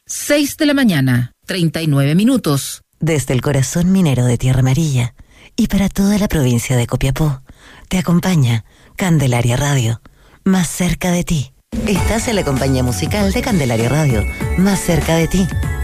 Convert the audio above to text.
6 de la mañana, 39 minutos. Desde el corazón minero de Tierra Amarilla y para toda la provincia de Copiapó, te acompaña Candelaria Radio, más cerca de ti. Estás en la compañía musical de Candelaria Radio, más cerca de ti.